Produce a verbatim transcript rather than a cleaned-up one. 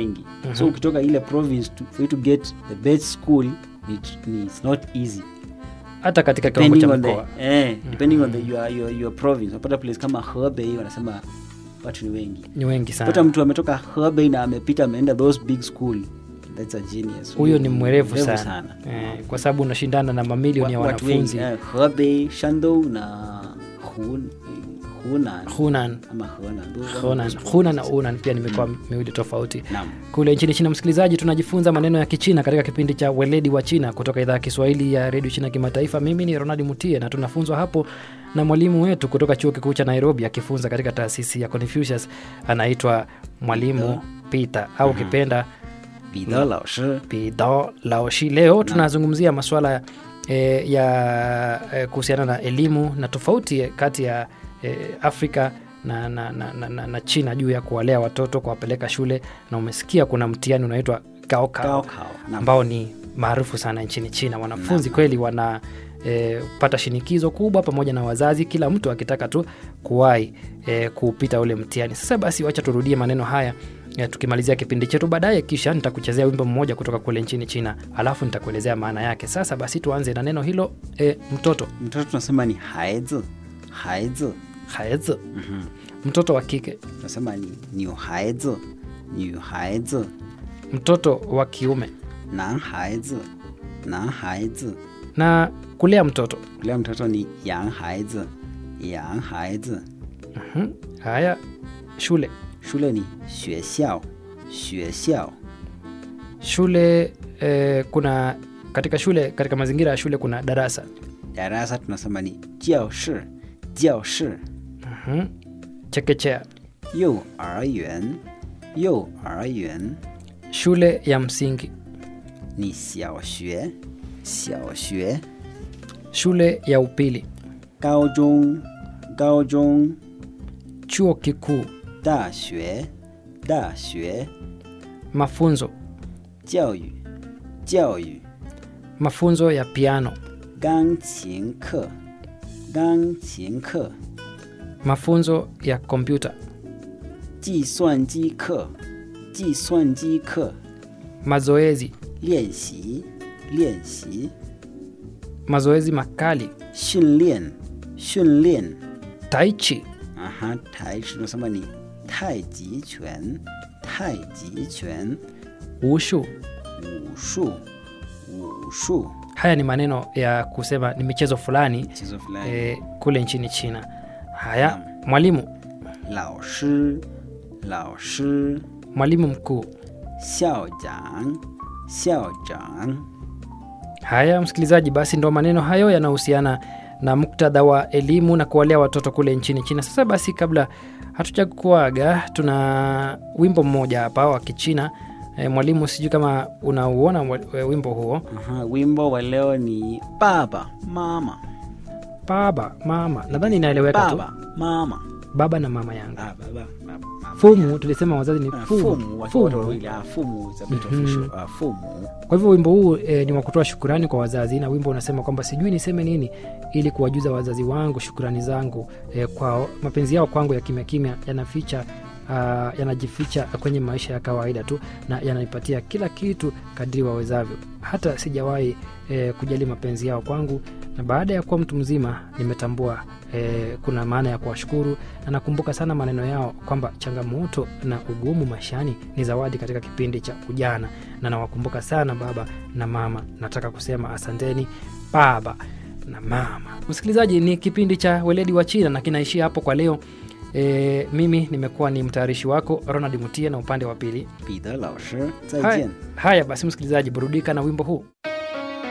wengi. Mm-hmm. So ukitoka ile province to, for you to get the best school it, it's not easy. Hata katika kiwango cha mkoa. Eh, depending mm-hmm. on the your your, your province. Unapata place kama Hebei wanasema watu ni wengi. Ni wengi sana. Pata mtu ametoka Hebei na amepita ameenda those big school. That's a genius. Huyo ni mwerevu sana, sana. Eh, kwa sababu unashindana na mamilioni ya wanafunzi. Eh, Hebei, Shandong na Hun Hunan. Hunan. Ama Hunan. Hunan. Hunan na Hunan pia ni mikoa mm. miwili tofauti. Naam. Kule nchini China, msikilizaji, tunajifunza maneno ya Kichina katika kipindi cha Weledi wa China kutoka idhaa ya Kiswahili ya Radio China Kimataifa. Mimi ni Ronald Mutie na tunafunzwa hapo na mwalimu wetu kutoka Chuo Kikuu cha Nairobi akifunza katika taasisi ya Confucius, anaitwa Mwalimu Peter au uh-huh. kipenda Peter Lao Shi. Peter Lao Shi. Leo tunazungumzia masuala e, ya e, kuhusiana na elimu na tofauti kati ya e, Afrika na, na, na, na, na China juu ya kuwalea watoto, kuwapeleka shule, na umesikia kuna mtihani unaitwa Gaokao ambao ni maarufu sana nchini China. Wanafunzi na, kweli wana e, pata shinikizo kubwa pamoja na wazazi, kila mtu akitaka tu kuwahi e, kupita ule mtihani. Sasa basi wacha turudie maneno haya ya tukimalizia kipindi chetu baadaye, kisha nitakuchezea wimbo mmoja kutoka kule nchini China, alafu nitakuelezea maana yake. Sasa basi tuanze na neno hilo e, mtoto. Mtoto tunasema ni haizi. Haizi. Haizi. Mhm. Mtoto wa kike tunasema ni niu haizi. Niu haizi. Mtoto wa kiume nan haizi. Nan haizi. Na kulea mtoto. Kulea mtoto ni yang haizi. Yang haizi. Mhm. Haya, shule. Shule ni xue xiao. Xue xiao. Shule eh, kuna katika shule, katika mazingira ya shule kuna darasa. Darasa tunasema ni jiao shi. Jiao shi. Mhm. Chekechea. You er yuan. You er yuan. Shule ya msingi ni xiao xue. Xiao xue. Shule ya upili. Gao zhong. Gao zhong. Chuo kikuu. Da xue. Da xue. Mafunzo. Jiao yu. Jiao yu. Mafunzo ya piano. Gang qin ke. Gang qin ke. Mafunzo ya kompyuta. Ji suan ji ke. Ji suan ji ke. Mazoezi. Lian xi. Lian xi. Mazoezi makali. Xun lian. Xun lian. Tai chi. Aha, tai chi tunasema ni tai ji quan. Tai ji quan. Wushu. Wushu. Wushu. Haya ni maneno ya kusema ni michezo fulani, michezo fulani. E, kule nchini China. Haya, um, mwalimu. Lao shi. Lao shi. Mwalimu mkuu. Xiao jiang. Xiao jiang. Haya msikilizaji, basi ndo maneno hayo yanahusiana na muktadha wa elimu na kuwalea watoto kule nchini China. Sasa basi kabla hatujakuaga, tuna wimbo mmoja hapa wa Kichina. E, mwalimu, sijui kama unauona wimbo huo. Aha, wimbo wa leo ni baba, mama. Baba, mama. Nadhani inaeleweka tu. Baba, mama. Baba na mama yangu. Ah, baba, baba. Fumu, tulisema wazazi ni fumu. Fumu, watoto wawili. Ah, fumu is a bit official. Ah, fumu. Kwa hivyo wimbo huu e, ni wa kutoa shukrani kwa wazazi, na wimbo unasema kwamba sijui niseme nini ili kuwajuza wazazi wangu shukrani zangu e, kwa mapenzi yao kwangu ya kimya kimya yanaficha Uh, yanajificha kwenye maisha ya kawaida tu, na yananipatia kila kitu kadri wawezavyo. Hata sijawahi eh, kujali mapenzi yao kwangu, na baada ya kuwa mtu mzima nimetambua eh, kuna maana ya kuwashukuru, na nakumbuka sana maneno yao kwamba changamoto na ugumu maishani ni zawadi katika kipindi cha ujana, na nawakumbuka sana baba na mama. Nataka kusema asanteni baba na mama. Msikilizaji, ni kipindi cha Weledi wa China na kinaishia hapo kwa leo. E, mimi nimekuwa ni mtayarishi wako Ronald Mutie, na upande wa pili Peter Lao Shi. Zaijian. Haya basi msikilizaji, burudika na wimbo huu.